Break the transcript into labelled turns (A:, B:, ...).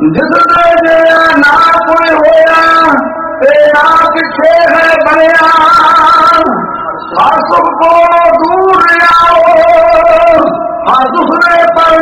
A: जिस दे ना कोई होया तेरा किथे है बनया